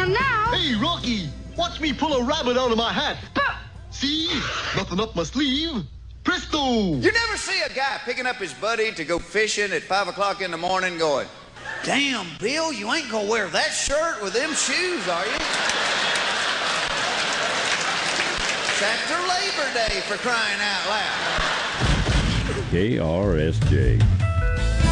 And now... Hey, Rocky, watch me pull a rabbit out of my hat. But... See? Nothing up my sleeve. Presto! You never see a guy picking up his buddy to go fishing at 5 o'clock in the morning going, "Damn, Bill, you ain't gonna wear that shirt with them shoes, are you?" It's after Labor Day, for crying out loud. KRSJ.